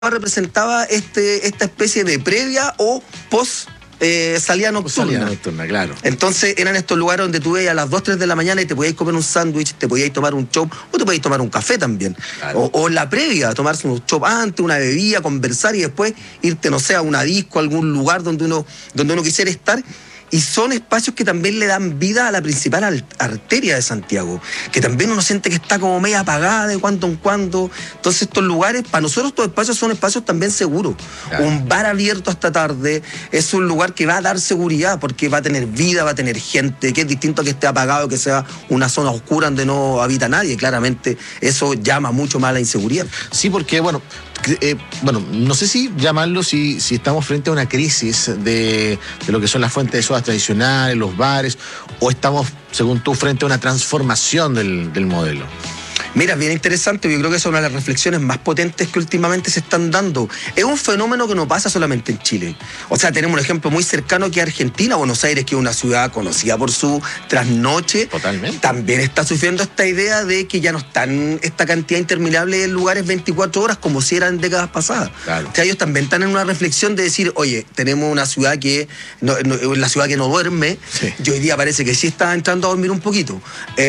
representaba esta especie de previa o post salida nocturna. Salida nocturna, claro. Entonces eran estos lugares donde tú veías a las 2, 3 de la mañana y te podías comer un sándwich, te podías tomar un chop o te podías tomar un café también. Claro. O en la previa, tomarse un chop antes, una bebida, conversar y después irte, no sé, a una disco, a algún lugar donde uno quisiera estar. Y son espacios que también le dan vida a la principal arteria de Santiago, que también uno siente que está como media apagada de cuando en cuando. Entonces estos lugares, para nosotros estos espacios son espacios también seguros. Claro. Un bar abierto hasta tarde es un lugar que va a dar seguridad, porque va a tener vida, va a tener gente, que es distinto a que esté apagado, que sea una zona oscura donde no habita nadie. Claramente eso llama mucho más a la inseguridad. Sí, porque bueno, no sé si llamarlo si estamos frente a una crisis de lo que son las fuentes de sodas tradicionales, los bares, o estamos, según tú, frente a una transformación del modelo. Mira, bien interesante, yo creo que esa es una de las reflexiones más potentes que últimamente se están dando. Es un fenómeno que no pasa solamente en Chile. O sea, tenemos un ejemplo muy cercano que es Argentina, Buenos Aires, que es una ciudad conocida por su trasnoche. Totalmente. También está sufriendo esta idea de que ya no están esta cantidad interminable de lugares 24 horas como si eran décadas pasadas. Claro. O sea, ellos también están en una reflexión de decir, oye, tenemos una ciudad que la ciudad que no duerme, sí. Y hoy día parece que sí está entrando a dormir un poquito.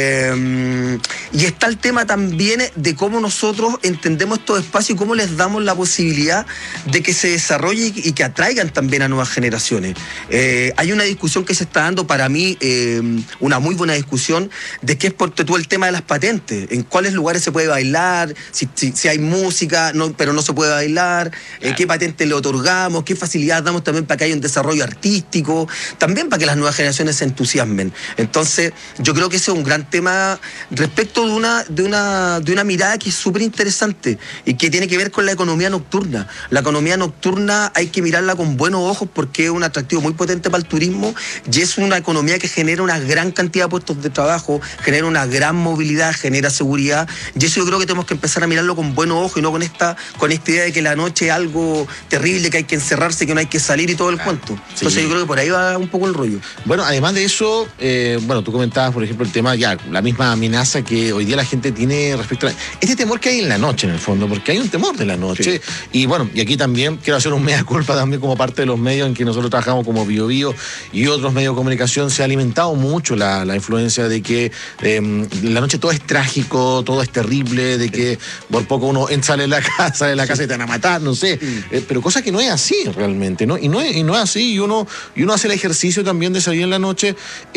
Y está el tema también de cómo nosotros entendemos estos espacios y cómo les damos la posibilidad de que se desarrolle y que atraigan también a nuevas generaciones. Hay una discusión que se está dando, para mí, una muy buena discusión, de qué es por todo el tema de las patentes, en cuáles lugares se puede bailar, si hay música, pero no se puede bailar, claro. Qué patente le otorgamos, qué facilidades damos también para que haya un desarrollo artístico, también para que las nuevas generaciones se entusiasmen. Entonces, yo creo que ese es un gran tema respecto de una mirada que es súper interesante y que tiene que ver con la economía nocturna. La economía nocturna hay que mirarla con buenos ojos porque es un atractivo muy potente para el turismo y es una economía que genera una gran cantidad de puestos de trabajo, genera una gran movilidad, genera seguridad, y eso yo creo que tenemos que empezar a mirarlo con buenos ojos y no con esta idea de que la noche es algo terrible, que hay que encerrarse, que no hay que salir y todo el cuento. Entonces sí. Yo creo que por ahí va un poco el rollo. Bueno, además de eso, tú comentabas, por ejemplo, el tema, la misma amenaza que hoy día la gente tiene respecto a este temor que hay en la noche, en el fondo, porque hay un temor de la noche. Sí. Y aquí también quiero hacer un mea culpa también como parte de los medios en que nosotros trabajamos como BioBio y otros medios de comunicación. Se ha alimentado mucho la influencia de que la noche todo es trágico, todo es terrible, de que por poco uno sale de la casa y te van a matar, no sé. Pero cosa que no es así realmente, ¿no? Y no es así, y uno hace el ejercicio también de salir en la noche.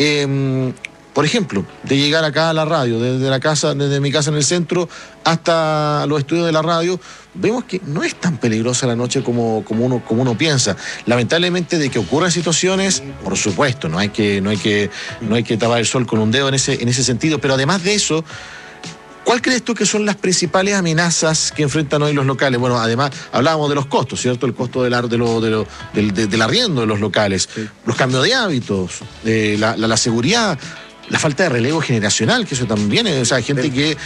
Por ejemplo, de llegar acá a la radio, desde mi casa en el centro hasta los estudios de la radio, vemos que no es tan peligrosa la noche como uno piensa. Lamentablemente, de que ocurran situaciones, por supuesto, no hay que tapar el sol con un dedo en ese sentido, pero además de eso, ¿cuál crees tú que son las principales amenazas que enfrentan hoy los locales? Bueno, además, hablábamos de los costos, ¿cierto? El costo del arriendo de los locales, sí. Los cambios de hábitos, la seguridad, la falta de relevo generacional, que eso también es, o sea, gente sí.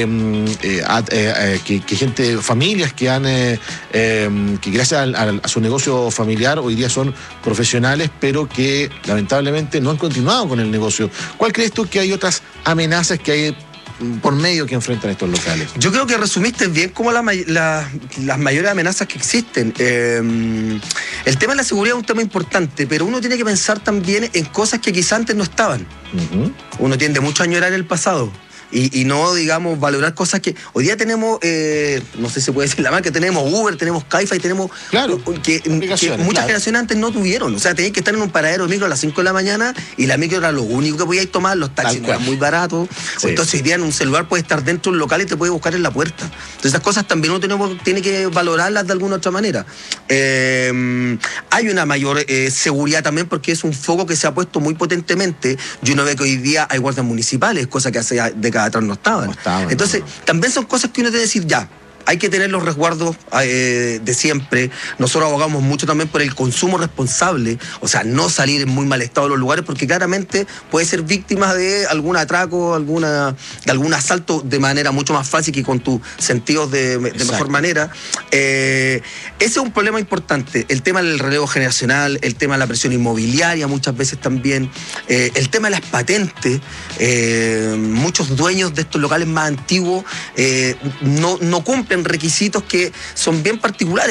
Familias que gracias a su negocio familiar hoy día son profesionales, pero que lamentablemente no han continuado con el negocio. ¿Cuál crees tú que hay otras amenazas que hay por medio que enfrentan estos locales? Yo creo que resumiste bien como las mayores amenazas que existen. El tema de la seguridad es un tema importante, pero uno tiene que pensar también en cosas que quizás antes no estaban. Uh-huh. Uno tiende mucho a añorar el pasado. Y no, digamos, valorar cosas que... Hoy día tenemos, no sé si se puede decir la marca, tenemos Uber, tenemos Cabify, tenemos... Claro, que muchas generaciones antes no tuvieron. O sea, tenías que estar en un paradero de micro a las 5 de la mañana y la micro era lo único que podíais tomar, los taxis no eran muy baratos. Sí. Entonces hoy día en un celular puedes estar dentro de un local y te puede buscar en la puerta. Entonces esas cosas también uno tiene que valorarlas de alguna otra manera. Hay una mayor seguridad también porque es un foco que se ha puesto muy potentemente. Y uno ve que hoy día hay guardias municipales, cosa que hace décadas atrás no estaban. Entonces, también son cosas que uno debe decir, ya, hay que tener los resguardos de siempre. Nosotros abogamos mucho también por el consumo responsable, o sea, no salir en muy mal estado de los lugares, porque claramente puede ser víctima de algún atraco, de algún asalto de manera mucho más fácil que con tus sentidos de mejor manera. Ese es un problema importante. El tema del relevo generacional, el tema de la presión inmobiliaria muchas veces también, el tema de las patentes. Muchos dueños de estos locales más antiguos no cumplen cumplen requisitos que son bien particulares.